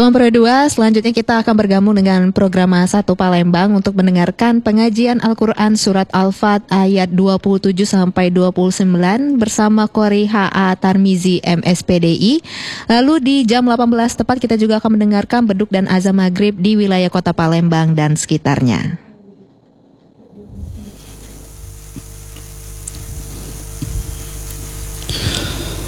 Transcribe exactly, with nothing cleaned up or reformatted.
Shalom Pro dua, selanjutnya kita akan bergabung dengan program satu Palembang untuk mendengarkan pengajian Al-Quran Surat Al-Fat ayat dua puluh tujuh sampai dua puluh sembilan bersama Qori H A Tarmizi M S P D I. Lalu di jam delapan belas tepat kita juga akan mendengarkan beduk dan azan maghrib di wilayah kota Palembang dan sekitarnya.